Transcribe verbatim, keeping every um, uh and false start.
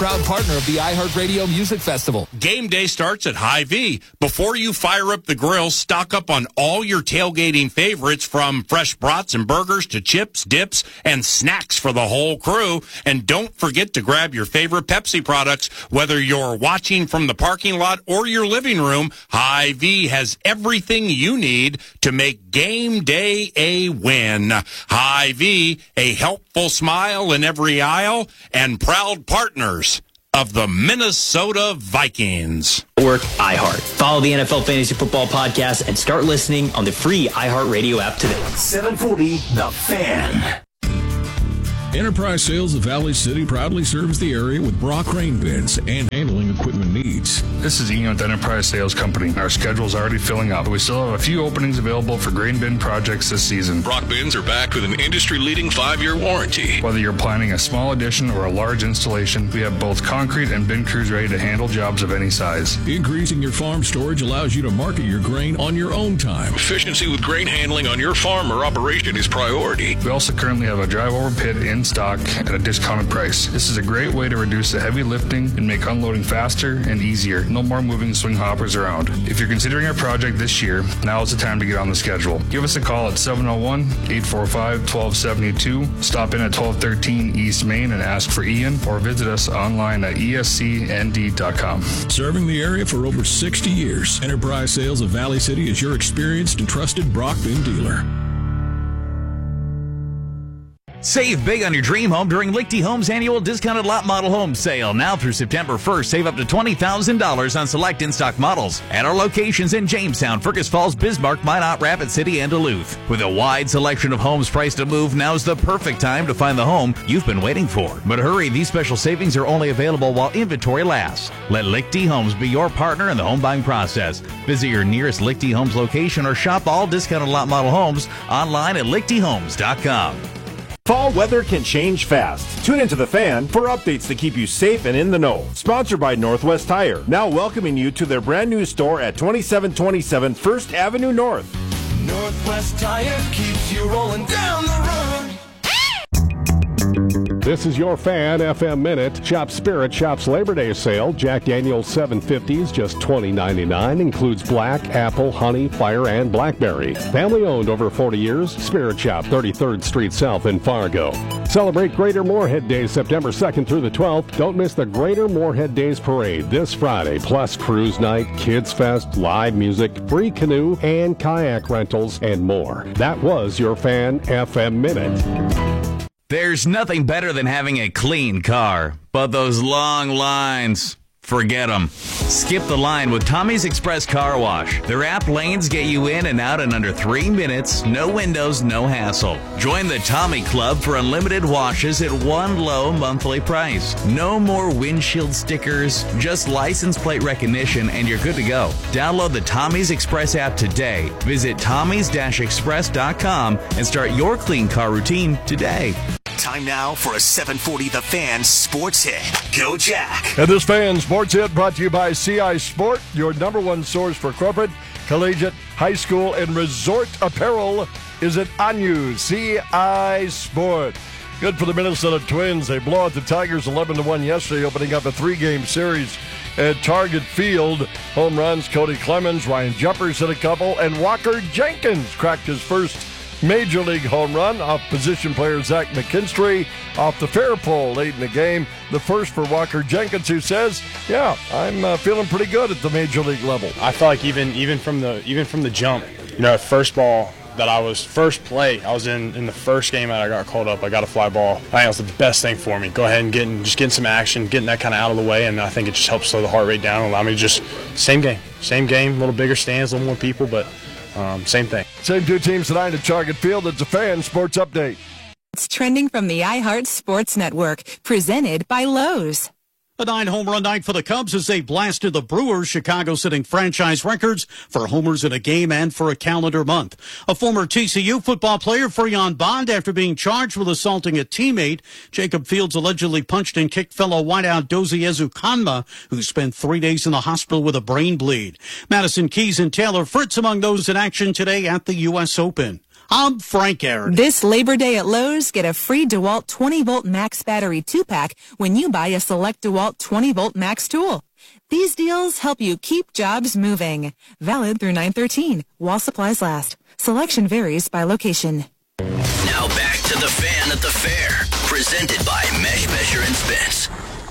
proud partner of the iHeartRadio Music Festival. Game day starts at Hy-Vee. Before you fire up the grill, stock up on all your tailgating favorites, from fresh brats and burgers to chips, dips, and snacks for the whole crew. And don't forget to grab your favorite Pepsi products. Whether you're watching from the parking lot or your living room, Hy-Vee has everything you need to make game day a win. Hy-Vee, a helpful smile in every aisle, and proud partners of the Minnesota Vikings. Work iHeart. Follow the N F L Fantasy Football Podcast and start listening on the free iHeartRadio app today. seven forty The Fan. Enterprise Sales of Valley City proudly serves the area with Brock grain bins and handling equipment needs. This is Ian with Enterprise Sales Company. Our schedule is already filling up. We still have a few openings available for grain bin projects this season. Brock bins are backed with an industry-leading five-year warranty. Whether you're planning a small addition or a large installation, we have both concrete and bin crews ready to handle jobs of any size. Increasing your farm storage allows you to market your grain on your own time. Efficiency with grain handling on your farm or operation is priority. We also currently have a drive-over pit in stock at a discounted price. This is a great way to reduce the heavy lifting and make unloading faster and easier. No more moving swing hoppers around. If you're considering a project this year, now is the time to get on the schedule. Give us a call at seven oh one, eight four five, one two seven two. Stop in at twelve thirteen East Main and ask for Ian, or visit us online at E S C N D dot com. Serving the area for over sixty years, Enterprise Sales of Valley City is your experienced and trusted Brock bin dealer. Save big on your dream home during Lichty Homes' annual discounted lot model home sale. Now through September first, save up to twenty thousand dollars on select in-stock models at our locations in Jamestown, Fergus Falls, Bismarck, Minot, Rapid City, and Duluth. With a wide selection of homes priced to move, now's the perfect time to find the home you've been waiting for. But hurry, these special savings are only available while inventory lasts. Let Lichty Homes be your partner in the home buying process. Visit your nearest Lichty Homes location or shop all discounted lot model homes online at lichty homes dot com. Fall weather can change fast. Tune into The Fan for updates to keep you safe and in the know. Sponsored by Northwest Tire, now welcoming you to their brand new store at twenty-seven twenty-seven First Avenue North. Northwest Tire keeps you rolling down the road. This is your Fan F M Minute. Shop Spirit Shop's Labor Day sale. Jack Daniel's seven fifties, just twenty ninety-nine. Includes black, apple, honey, fire, and blackberry. Family owned over forty years. Spirit Shop, thirty-third Street South in Fargo. Celebrate Greater Moorhead Days September second through the twelfth. Don't miss the Greater Moorhead Days Parade this Friday. Plus cruise night, kids fest, live music, free canoe and kayak rentals, and more. That was your Fan F M Minute. There's nothing better than having a clean car, but those long lines, forget them. Skip the line with Tommy's Express Car Wash. Their app lanes get you in and out in under three minutes, no windows, no hassle. Join the Tommy Club for unlimited washes at one low monthly price. No more windshield stickers, just license plate recognition, and you're good to go. Download the Tommy's Express app today. Visit tommys dash express dot com and start your clean car routine today. Time now for a seven forty The Fan Sports Hit. Go Jack. And this Fan Sports Hit brought to you by C I Sport, your number one source for corporate, collegiate, high school, and resort apparel is at on you. C I Sport. Good for the Minnesota Twins. They blow out the Tigers eleven to one yesterday, opening up a three-game series at Target Field. Home runs, Cody Clemens, Ryan Jumpers hit a couple, and Walker Jenkins cracked his first Major League home run off position player Zach McKinstry off the fair pole late in the game. The first for Walker Jenkins, who says, yeah, I'm uh, feeling pretty good at the Major League level. I feel like even even from the even from the jump, you know, first ball that I was, first play, I was in, in the first game that I got called up, I got a fly ball. I think that was the best thing for me. Go ahead and get just getting some action, getting that kind of out of the way, and I think it just helps slow the heart rate down and allow me to just, same game, same game, a little bigger stands, a little more people, but Um, same thing. Same two teams tonight at Target Field. It's a Fan Sports Update. It's trending from the iHeart Sports Network, presented by Lowe's. A nine-home run night for the Cubs as they blasted the Brewers, Chicago setting franchise records for homers in a game and for a calendar month. A former T C U football player free on bond after being charged with assaulting a teammate. Jacob Fields allegedly punched and kicked fellow wideout Dozie Ezukanma, who spent three days in the hospital with a brain bleed. Madison Keys and Taylor Fritz among those in action today at the U S Open. I'm Frank Aaron. This Labor Day at Lowe's, get a free DeWalt twenty volt Max battery two pack when you buy a select DeWalt twenty volt Max tool. These deals help you keep jobs moving. Valid through nine thirteen while supplies last. Selection varies by location. Now back to the Fan at the Fair, presented by Mesh Measure and Spence.